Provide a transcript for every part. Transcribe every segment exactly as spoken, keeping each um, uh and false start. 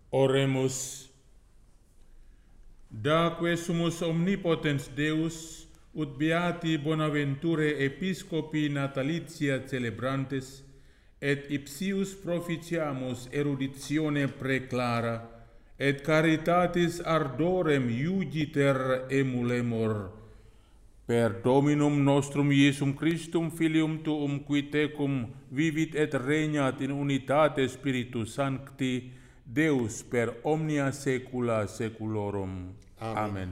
Oremus. Daque sumus omnipotens Deus, ut beati bonaventure episcopi natalitia celebrantes, et ipsius proficiamus eruditione preclara, et caritatis ardorem iugiter emulemur. Per Dominum nostrum Iesum Christum, Filium Tuum, qui tecum vivit et regnat in unitate Spiritus Sancti, Deus per omnia saecula saeculorum. Amen. Amen.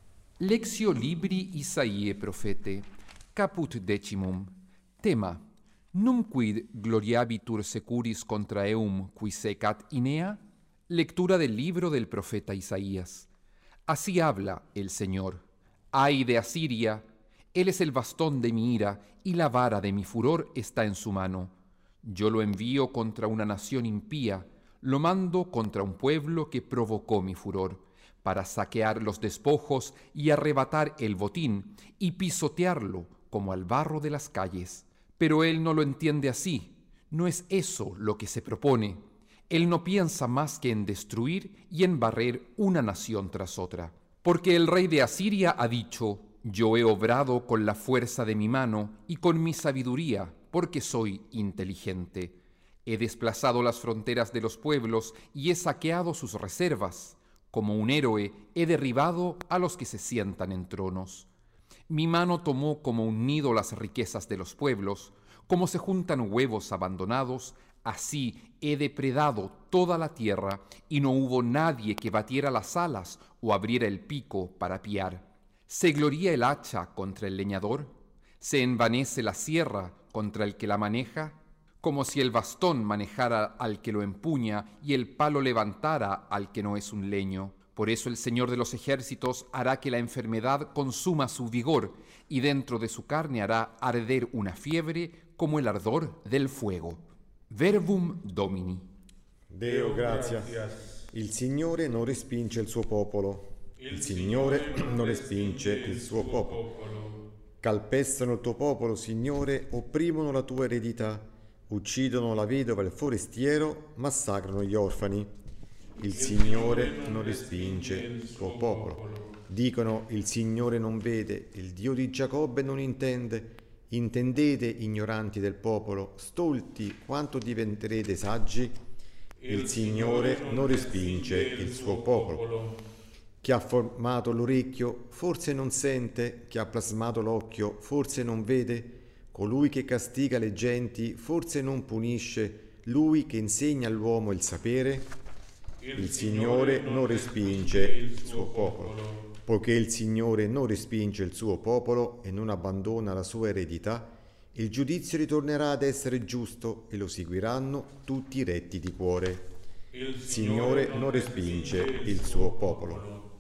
Lectio libri Isaiae profete, caput decimum. Tema: Num quid gloriabitur securis contra eum qui secat Inea? Lectura del libro del profeta Isaías. Así habla el Señor. Ay de Asiria, él es el bastón de mi ira y la vara de mi furor está en su mano. Yo lo envío contra una nación impía, lo mando contra un pueblo que provocó mi furor, para saquear los despojos y arrebatar el botín y pisotearlo como al barro de las calles. Pero él no lo entiende así, no es eso lo que se propone. Él no piensa más que en destruir y en barrer una nación tras otra. Porque el rey de Asiria ha dicho: yo he obrado con la fuerza de mi mano y con mi sabiduría, porque soy inteligente. He desplazado las fronteras de los pueblos y he saqueado sus reservas. Como un héroe he derribado a los que se sientan en tronos. Mi mano tomó como un nido las riquezas de los pueblos, como se juntan huevos abandonados, así he depredado toda la tierra, y no hubo nadie que batiera las alas o abriera el pico para piar. ¿Se gloría el hacha contra el leñador? ¿Se envanece la sierra contra el que la maneja? Como si el bastón manejara al que lo empuña y el palo levantara al que no es un leño. Por eso el Señor de los ejércitos hará que la enfermedad consuma su vigor, y dentro de su carne hará arder una fiebre como el ardor del fuego. Verbum Domini. Deo gratia. Il Signore non respinge il suo popolo. Il Signore non respinge il suo popolo. Calpestano il tuo popolo, Signore, opprimono la tua eredità, uccidono la vedova e il forestiero, massacrano gli orfani. Il Signore non respinge il suo popolo. Dicono: il Signore non vede, il Dio di Giacobbe non intende. Intendete, ignoranti del popolo, stolti, quanto diventerete saggi? Il Signore non respinge il suo popolo. Chi ha formato l'orecchio forse non sente, chi ha plasmato l'occhio forse non vede, colui che castiga le genti forse non punisce, lui che insegna all'uomo il sapere? Il Signore non respinge il suo popolo. Poiché il Signore non respinge il suo popolo e non abbandona la sua eredità, il giudizio ritornerà ad essere giusto e lo seguiranno tutti i retti di cuore. Il Signore non respinge il suo popolo.